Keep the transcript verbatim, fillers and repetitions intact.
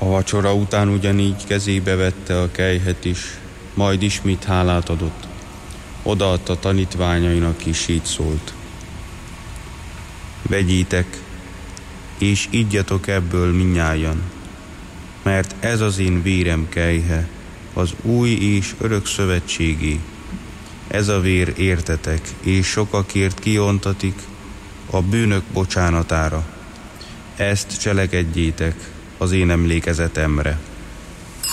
A vacsora után ugyanígy kezébe vette a kelyhet is, majd ismét hálát adott. Odaadta tanítványainak, és így szólt: vegyétek, és iggyatok ebből mindnyájan, mert ez az én vérem kelyhe, az új és örök szövetségé. Ez a vér értetek, és sokakért kiontatik a bűnök bocsánatára. Ezt cselekedjétek az én emlékezetemre.